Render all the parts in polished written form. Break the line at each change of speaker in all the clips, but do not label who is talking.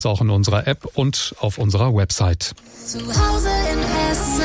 Auch in unserer App und auf unserer Website.
Zu Hause in Hessen.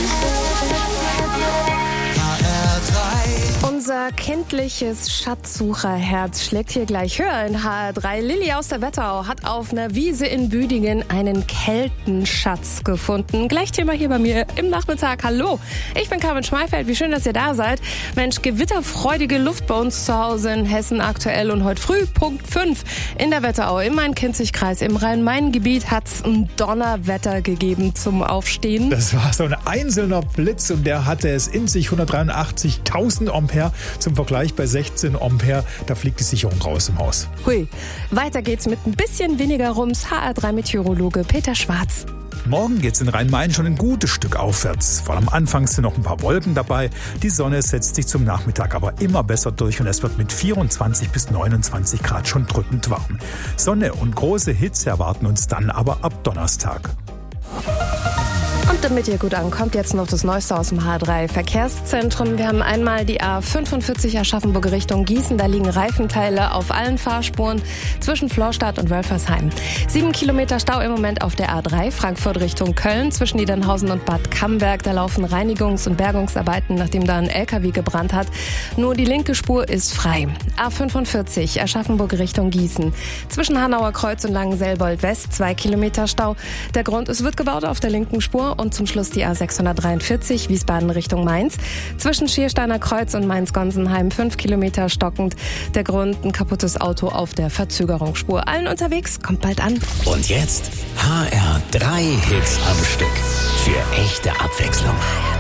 Unser kindliches Schatzsucherherz schlägt hier gleich höher in HR3. Lilly aus der Wetterau hat auf einer Wiese in Büdingen einen Keltenschatz gefunden. Gleich Thema hier bei mir im Nachmittag. Hallo, ich bin Carmen Schmeifeld. Wie schön, dass ihr da seid. Mensch, gewitterfreudige Luft bei uns zu Hause in Hessen aktuell. Und heute früh, Punkt 5 in der Wetterau, im Main-Kinzig-Kreis, im Rhein-Main-Gebiet hat es ein Donnerwetter gegeben zum Aufstehen.
Das war so ein einzelner Blitz und der hatte es in sich, 183.000 Ampere. Zum Vergleich bei 16 Ampere, da fliegt die Sicherung raus im Haus.
Hui, weiter geht's mit ein bisschen weniger Rums. HR3-Meteorologe Peter Schwarz.
Morgen geht's in Rhein-Main schon ein gutes Stück aufwärts. Vor allem anfangs sind noch ein paar Wolken dabei. Die Sonne setzt sich zum Nachmittag aber immer besser durch und es wird mit 24 bis 29 Grad schon drückend warm. Sonne und große Hitze erwarten uns dann aber ab Donnerstag.
Und damit ihr gut ankommt, jetzt noch das Neueste aus dem H3 Verkehrszentrum. Wir haben einmal die A45 Aschaffenburg Richtung Gießen. Da liegen Reifenteile auf allen Fahrspuren zwischen Florstadt und Wölfersheim. 7 Kilometer Stau im Moment auf der A3 Frankfurt Richtung Köln zwischen Niedernhausen und Bad Camberg. Da laufen Reinigungs- und Bergungsarbeiten, nachdem da ein LKW gebrannt hat. Nur die linke Spur ist frei. A45 Aschaffenburg Richtung Gießen. Zwischen Hanauer Kreuz und Langenselbold West 2 Kilometer Stau. Der Grund, es wird gebaut auf der linken Spur. Und zum Schluss die A643 Wiesbaden Richtung Mainz. Zwischen Schiersteiner Kreuz und Mainz-Gonsenheim 5 Kilometer stockend. Der Grund, ein kaputtes Auto auf der Verzögerungsspur. Allen unterwegs, kommt bald an.
Und jetzt HR3 Hits am Stück. Für echte Abwechslung.